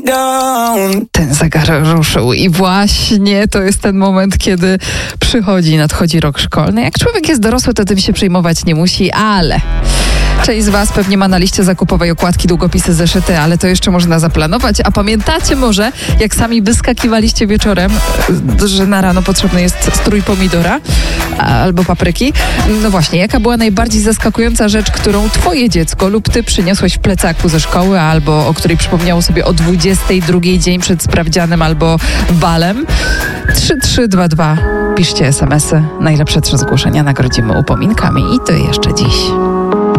Ten zegar ruszył i właśnie to jest ten moment, kiedy nadchodzi rok szkolny. Jak człowiek jest dorosły, to tym się przejmować nie musi, ale część z was pewnie ma na liście zakupowej okładki, długopisy, zeszyty, ale to jeszcze można zaplanować. A pamiętacie może, jak sami wyskakiwaliście wieczorem, że na rano potrzebny jest strój pomidora albo papryki? No właśnie, jaka była najbardziej zaskakująca rzecz, którą twoje dziecko lub ty przyniosłeś w plecaku ze szkoły, albo o której przypomniało sobie o 22 dzień przed sprawdzianem albo balem? 3322. Piszcie SMS-y. Najlepsze 3 zgłoszenia nagrodzimy upominkami i to jeszcze dziś.